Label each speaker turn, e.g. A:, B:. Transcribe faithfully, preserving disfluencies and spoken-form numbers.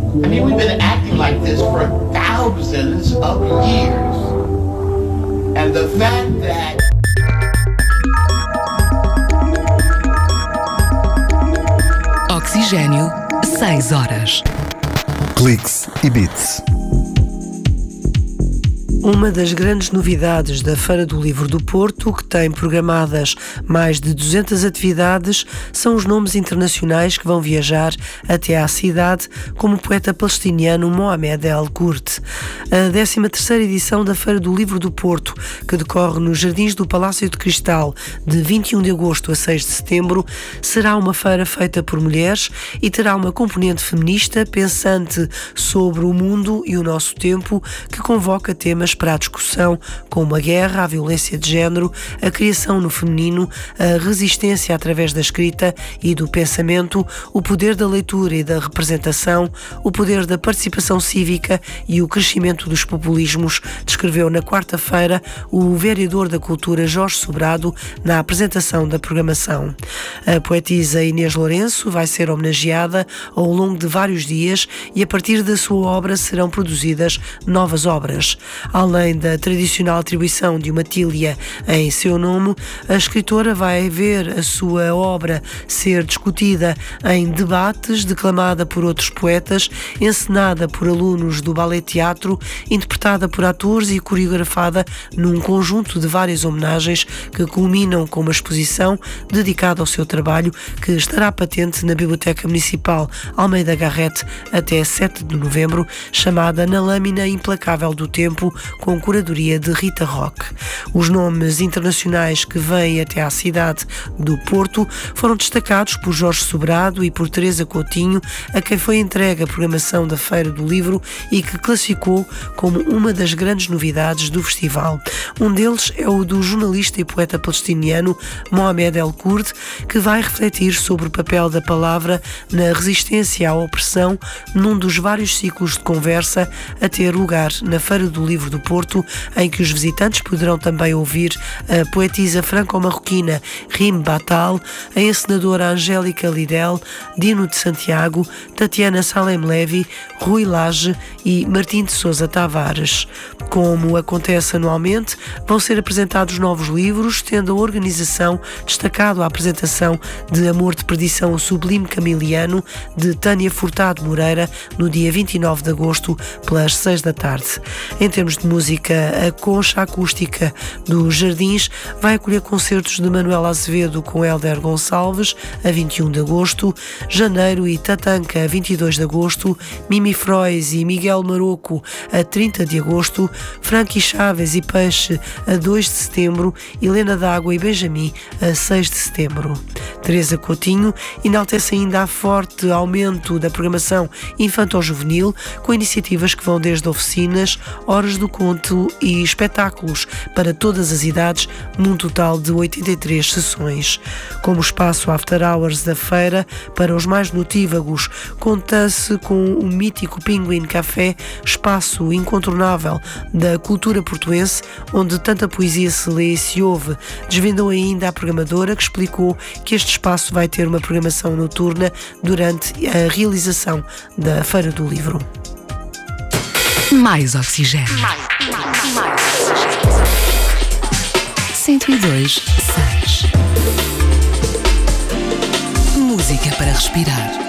A: I mean, we've been acting like this for thousands of years. And the fact that
B: Oxigênio, seis horas.
C: Cliques e Beats.
D: Uma das grandes novidades da Feira do Livro do Porto, que tem programadas mais de duzentas atividades, são os nomes internacionais que vão viajar até à cidade, como o poeta palestiniano Mohamed El-Kurd. A décima terceira edição da Feira do Livro do Porto, que decorre nos Jardins do Palácio de Cristal de vinte e um de agosto a seis de setembro, será uma feira feita por mulheres e terá uma componente feminista pensante sobre o mundo e o nosso tempo, que convoca temas para a discussão como a guerra, a violência de género, a criação no feminino, a resistência através da escrita e do pensamento, o poder da leitura e da representação, o poder da participação cívica e o crescimento dos populismos, descreveu na quarta-feira o vereador da Cultura Jorge Sobrado na apresentação da programação. A poetisa Inês Lourenço vai ser homenageada ao longo de vários dias e a partir da sua obra serão produzidas novas obras. Além da tradicional atribuição de uma tília em seu nome, a escritora vai ver a sua obra ser discutida em debates, declamada por outros poetas, encenada por alunos do ballet teatro, interpretada por atores e coreografada num conjunto de várias homenagens que culminam com uma exposição dedicada ao seu trabalho, que estará patente na Biblioteca Municipal Almeida Garrett até sete de novembro, chamada Na Lâmina Implacável do Tempo, com curadoria de Rita Roque. Os nomes internacionais que vêm até à cidade do Porto foram destacados por Jorge Sobrado e por Teresa Coutinho, a quem foi entregue a programação da Feira do Livro e que classificou como uma das grandes novidades do festival. Um deles é o do jornalista e poeta palestiniano Mohamed El-Kurd, que vai refletir sobre o papel da palavra na resistência à opressão, num dos vários ciclos de conversa a ter lugar na Feira do Livro do Porto, em que os visitantes poderão também ouvir a poetisa franco-marroquina Rim Batal, a encenadora Angélica Lidel, Dino de Santiago, Tatiana Salem Levy, Rui Lage e Martim de Sousa Tavares. Como acontece anualmente, vão ser apresentados novos livros, tendo a organização destacado a apresentação de Amor de Perdição, o Sublime Camiliano, de Tânia Furtado Moreira, no dia vinte e nove de agosto, pelas seis da tarde. Em termos de música, a Concha Acústica dos Jardins vai acolher concertos de Manuel Azevedo com Hélder Gonçalves, a vinte e um de agosto, Janeiro e Tatanka, a vinte e dois de agosto, Mimi Frois e Miguel Maroco, a trinta de agosto, Frankie Chaves e Peixe, a dois de setembro, Helena D'Água e Benjamin, a seis de setembro. Teresa Coutinho enaltece ainda a forte aumento da programação infanto-juvenil, com iniciativas que vão desde oficinas, horas do conto e espetáculos para todas as idades, num total de oitenta e três sessões. Como espaço after hours da feira, para os mais notívagos, conta-se com o mítico Pinguim Café, espaço incontornável da cultura portuense, onde tanta poesia se lê e se ouve. Desvendou ainda a programadora, que explicou que este espaço vai ter uma programação noturna durante a realização da Feira do Livro.
B: Mais oxigênio. Mais, mais, mais oxigênio. cento e dois, seis. Música para respirar.